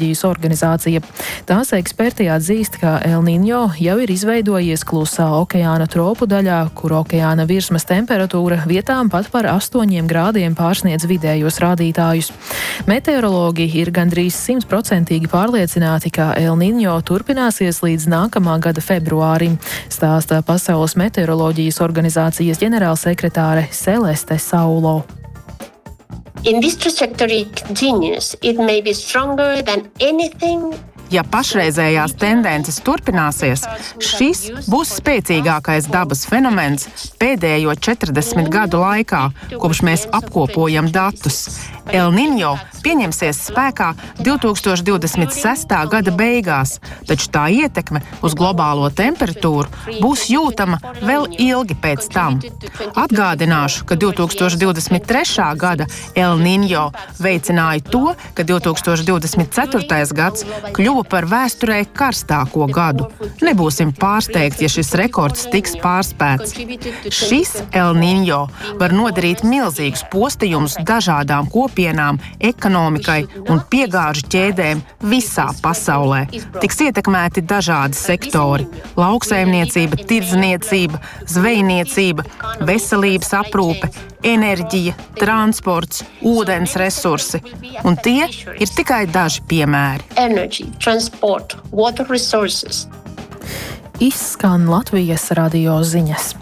meteoroloģijas organizācija. Tās eksperti atzīst, ka El Niño jau ir izveidojies klusā okeāna tropu daļā, kur okeāna virsmas temperatūra vietām pat par 8 grādiem pārsniedz vidējos rādītājus. Meteorologi ir gandrīz 100% pārliecināti, ka El Niño turpināsies līdz nākamā gada februārim, stāsta Pasaules meteoroloģijas organizācijas ģenerālsekretāre Celeste Saulo. In this trajectory continues, it may be stronger than anything. Ja pašreizējās tendences turpināsies, šis būs spēcīgākais dabas fenomens pēdējo 40 gadu laikā, kopš mēs apkopojam datus. El Niño pieņemsies spēkā 2026. gada beigās, taču tā ietekme uz globālo temperatūru būs jūtama vēl ilgi pēc tam. Atgādināšu, ka 2023. gada El Niño veicināja to, ka 2024. gads kļuva par vēsturē karstāko gadu. Nebūsim pārsteigti, ja šis rekords tiks pārspēts. Šis El Niño var nodarīt milzīgus postījumus dažādām kopienām, ekonomikai un piegāžu ķēdēm visā pasaulē. Tiks ietekmēti dažādi sektori – lauksaimniecība, tirdzniecība, zvejniecība, veselības aprūpe, enerģija, transports, ūdens resursi. Un tie ir tikai daži piemēri. Energy, transport, water resources. Izskan Latvijas radio ziņas.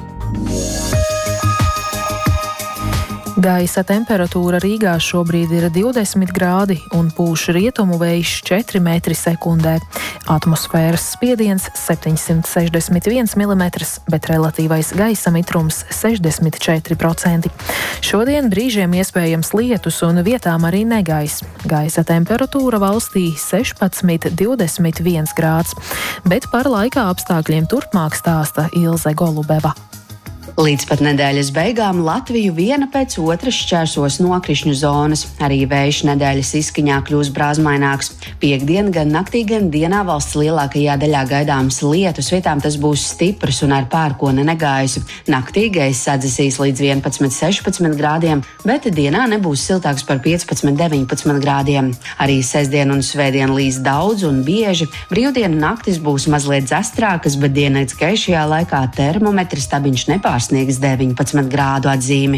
Gaisa temperatūra Rīgā šobrīd ir 20 grādi un pūš rietumu vējš 4 metri sekundē. Atmosfēras spiediens 761 mm, bet relatīvais gaisa mitrums 64%. Šodien brīžiem iespējams lietus un vietām arī negaiss. Gaisa temperatūra valstī 16–21 grāds, bet par laika apstākļiem turpmāk stāsta Ilze Golubeva. Līdz pat nedēļas beigām Latviju viena pēc otras šķērsos nokrišņu zonas. Arī vējš nedēļas izskaņā kļūs brāzmaināks. Piektdien gan naktī, gan dienā valsts lielākajā daļā gaidāms lietus, vietām tas būs stiprs un ar pērkona negaisu. Naktī gaiss atdzesīs līdz 11–16 grādiem, bet dienā nebūs siltāks par 15–19 grādiem. Arī sestdien un svētdien līs daudz un bieži. Brīvdienu naktis būs mazliet dzestrākas, bet diennakts gaišajā laikā termometra stabiņš nepārsniegs 19 grādu atzīmi.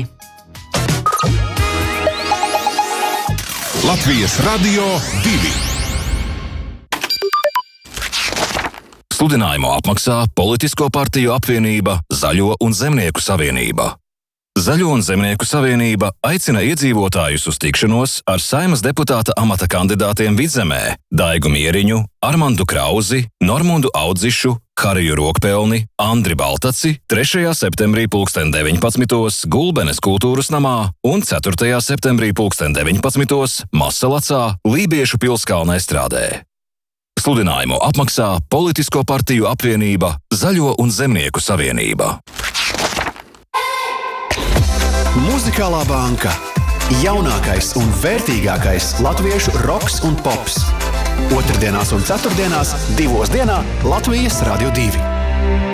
Latvijas Radio 2. Sludinājumu apmaksā Politisko partiju apvienība Zaļo un Zemnieku savienība. Zaļo un Zemnieku savienība aicina iedzīvotājus uz tikšanos ar Saeimas deputāta amata kandidātiem Vidzemē Daigu Mieriņu, Armandu Krauzi, Normundu Audzišu, Hariju Rokpelni, Andri Baltaci 3. septembrī 19. Gulbenes kultūras namā un 4. septembrī 19. Masalacā Lībiešu pilskalna estrādē. Sludinājumu apmaksā Politisko partiju apvienība Zaļo un Zemnieku savienība. Muzikālā banka. Jaunākais un vērtīgākais latviešu roks un pops. Otrdienās un ceturtdienās 2 dienā Latvijas Radio 2.